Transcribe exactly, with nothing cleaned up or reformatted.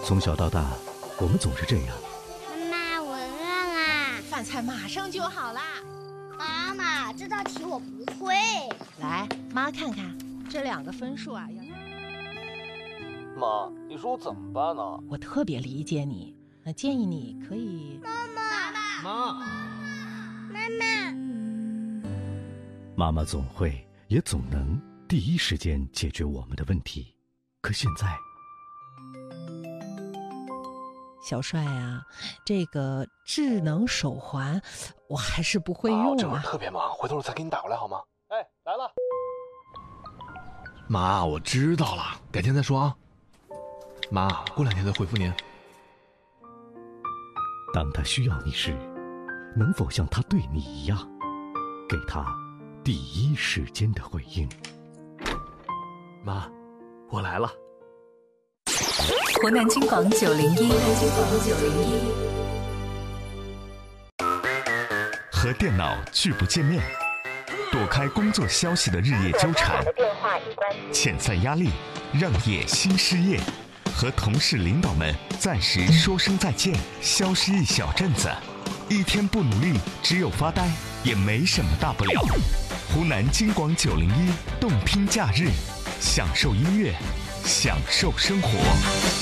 从小到大，我们总是这样。 妈妈，我饿啦！ 饭菜马上就好啦。 妈妈，这道题我不会。 来，妈看看这两个分数啊。要妈，你说我怎么办呢？ 我特别理解你，那建议你可以。 妈妈， 妈， 妈妈， 妈妈总会也总能第一时间解决我们的问题，可现在。 小帅啊，这个智能手环我还是不会用啊。 这会儿特别忙，回头我再给你打过来好吗？哎，来了。 妈，我知道了，改天再说啊。妈，过两天再回复您。 当他需要你时，能否像他对你一样，给他第一时间的回应？ 妈，我来了。 湖南金广九零一，金广九零一。 和电脑拒不见面，躲开工作消息的日夜纠缠，遣散压力，让业新失业，和同事领导们暂时说声再见，消失一小阵子，一天不努力，只有发呆，也没什么大不了。湖南金广九零一动听假日，享受音乐，享受生活。